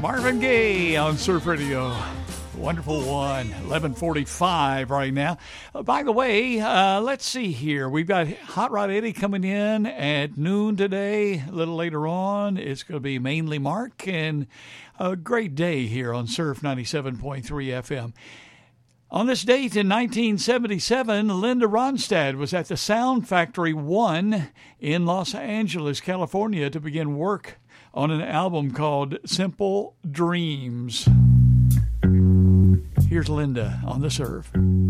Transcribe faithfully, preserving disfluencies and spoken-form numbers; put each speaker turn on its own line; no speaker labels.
Marvin Gaye on Surf Radio. Wonderful one. eleven forty-five right now. Uh, by the way, uh, let's see here. We've got Hot Rod Eddie coming in at noon today. A little later on, it's going to be mainly Mark. And a great day here on Surf ninety-seven point three F M. On this date in nineteen seventy-seven, Linda Ronstadt was at the Sound Factory One in Los Angeles, California, to begin work on an album called Simple Dreams. Here's Linda on the Surf.